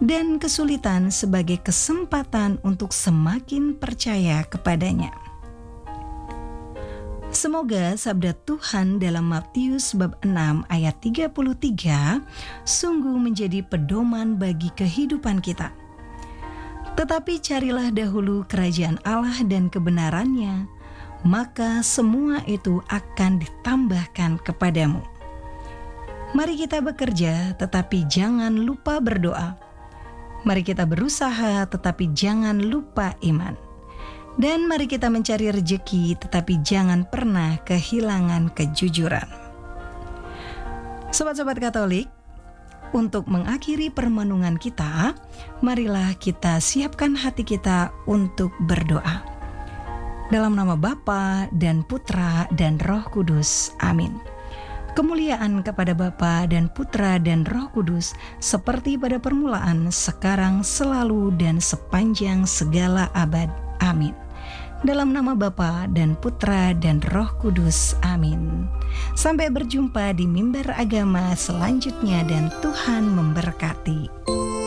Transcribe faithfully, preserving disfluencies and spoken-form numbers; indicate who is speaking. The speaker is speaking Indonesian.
Speaker 1: dan kesulitan sebagai kesempatan untuk semakin percaya kepadanya. Semoga sabda Tuhan dalam Matius bab enam ayat tiga puluh tiga sungguh menjadi pedoman bagi kehidupan kita. Tetapi carilah dahulu kerajaan Allah dan kebenarannya, maka semua itu akan ditambahkan kepadamu. Mari kita bekerja, tetapi jangan lupa berdoa. Mari kita berusaha, tetapi jangan lupa iman. Dan mari kita mencari rejeki, tetapi jangan pernah kehilangan kejujuran. Sobat-sobat Katolik, untuk mengakhiri permenungan kita, marilah kita siapkan hati kita untuk berdoa. Dalam nama Bapa dan Putra dan Roh Kudus. Amin. Kemuliaan kepada Bapa dan Putra dan Roh Kudus, seperti pada permulaan, sekarang, selalu, dan sepanjang segala abad. Amin. Dalam nama Bapa dan Putra dan Roh Kudus. Amin. Sampai berjumpa di mimbar agama selanjutnya dan Tuhan memberkati.